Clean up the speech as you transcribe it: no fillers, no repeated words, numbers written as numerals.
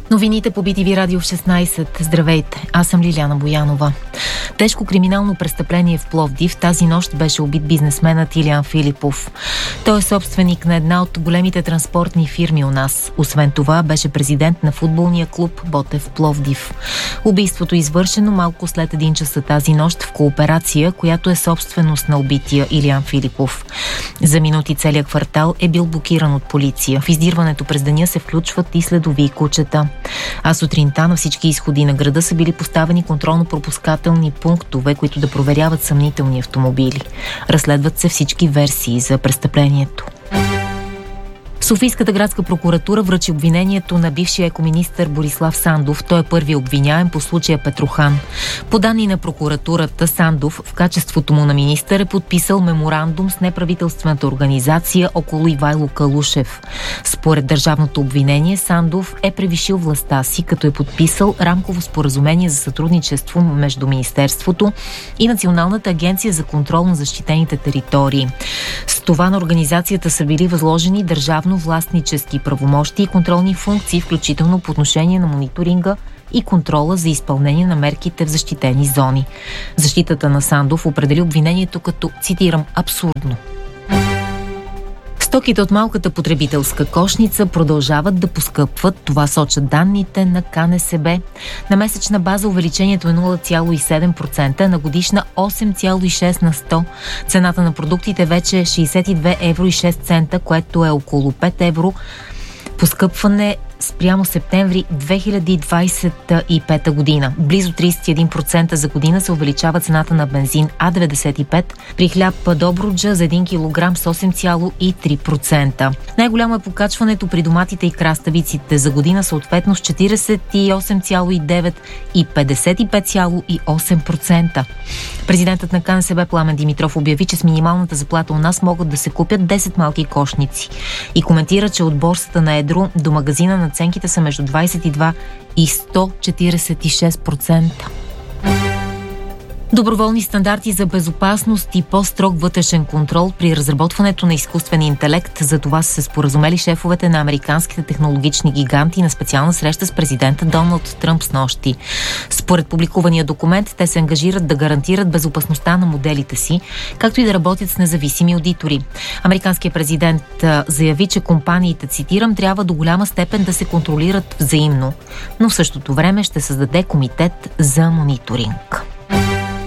Новините по BTV Радио в 16. Здравейте, аз съм Лиляна Боянова. Тежко криминално престъпление в Пловдив. Тази нощ беше убит бизнесменът Илиян Филипов. Той е собственик на една от големите транспортни фирми у нас. Освен това, беше президент на футболния клуб Ботев Пловдив. Убийството е извършено малко след 1 часа тази нощ в кооперация, която е собственост на убития Илиян Филипов. За минути целият квартал е бил блокиран от полиция. В издирването през деня се включват и следови и кучета. А сутринта на всички изходи на града са били поставени контролно-пропускателни пунктове, които да проверяват съмнителни автомобили. Разследват се всички версии за престъплението. Софийската градска прокуратура връчи обвинението на бившия екоминистър Борислав Сандов. Той е първи обвиняем по случая Петрохан. По данни на прокуратурата, Сандов в качеството му на министър е подписал меморандум с неправителствената организация около Ивайло Калушев. Според държавното обвинение, Сандов е превишил властта си, като е подписал рамково споразумение за сътрудничество между Министерството и Националната агенция за контрол на защитените територии. С това на организацията са били възложени държавно-властнически правомощи и контролни функции, включително по отношение на мониторинга и контрола за изпълнение на мерките в защитени зони. Защитата на Сандов определи обвинението като, цитирам, абсурдно. Стоките от малката потребителска кошница продължават да поскъпват. Това сочат данните на КНСБ. На месечна база увеличението е 0,7%, на годишна 8,6 на 100. Цената на продуктите вече е 62 евро и 6 цента, което е около 5 евро. Поскъпване спрямо септември 2025 година. Близо 31% за година се увеличава цената на бензин А95, при хляб Добруджа за 1 кг с 8,3%. Най-голямо е покачването при доматите и краставиците за година, съответно с 48,9% и 55,8%. Президентът на КНСБ Пламен Димитров обяви, че с минималната заплата у нас могат да се купят 10 малки кошници и коментира, че от борсата на едро до магазина на наценките са между 22 и 146%. Доброволни стандарти за безопасност и по-строг вътрешен контрол при разработването на изкуствен интелект. За това са се споразумели шефовете на американските технологични гиганти на специална среща с президента Доналд Тръмп снощи. Според публикувания документ, те се ангажират да гарантират безопасността на моделите си, както и да работят с независими одитори. Американският президент заяви, че компаниите, цитирам, трябва до голяма степен да се контролират взаимно, но в същото време ще създаде комитет за мониторинг.